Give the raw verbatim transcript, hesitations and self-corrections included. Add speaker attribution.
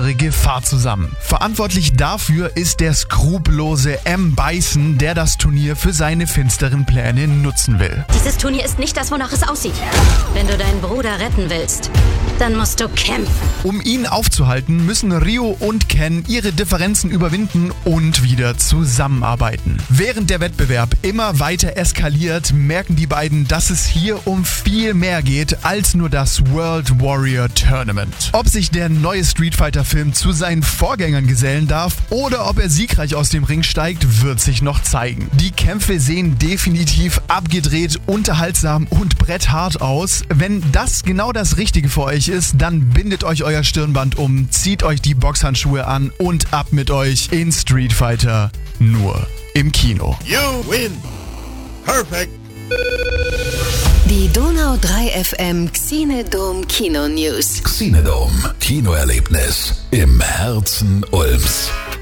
Speaker 1: größere Gefahr zusammen. Verantwortlich dafür ist der skrupellose M. Bison, der das Turnier für seine finsteren Pläne nutzen will.
Speaker 2: Dieses Turnier ist nicht das, wonach es aussieht. Wenn du deinen Bruder retten willst, dann musst du kämpfen.
Speaker 1: Um ihn aufzuhalten, müssen Ryo und Ken ihre Differenzen überwinden und wieder zusammenarbeiten. Während der Wettbewerb immer weiter eskaliert, merken die beiden, dass es hier um viel mehr geht als nur das World Warrior Tournament. Ob sich der neue Street Fighter Film zu seinen Vorgängern gesellen darf oder ob er siegreich aus dem Ring steigt, wird sich noch zeigen. Die Kämpfe sehen definitiv abgedreht, unterhaltsam und bretthart aus. Wenn das genau das Richtige für euch ist, dann bindet euch euer Stirnband um, zieht euch die Boxhandschuhe an und ab mit euch in Street Fighter, nur im Kino.
Speaker 3: You win. Perfect.
Speaker 4: Die Donau drei F M Xenodome Kino News.
Speaker 5: Xenodome Kinoerlebnis im Herzen Ulms.